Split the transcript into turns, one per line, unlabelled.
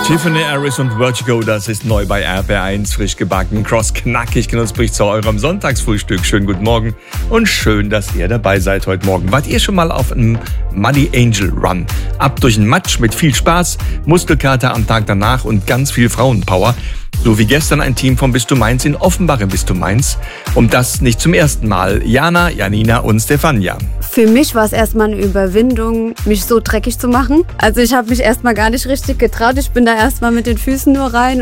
Tiffany Harris und Vertigo, das ist neu bei RBR1, frisch gebacken, cross knackig, knusprig zu eurem Sonntagsfrühstück. Schönen guten Morgen und schön, dass ihr dabei seid heute Morgen. Wart ihr schon mal auf einem Muddy Angel Run? Ab durch den Matsch mit viel Spaß, Muskelkater am Tag danach und ganz viel Frauenpower. So wie gestern ein Team von Bist du Mainz in Offenbach im Bist du Mainz. Und das nicht zum ersten Mal. Jana, Janina und Stefania.
Für mich war es erstmal eine Überwindung, mich so dreckig zu machen. Also ich habe mich erstmal gar nicht richtig getraut. Ich bin da erstmal mit den Füßen nur rein.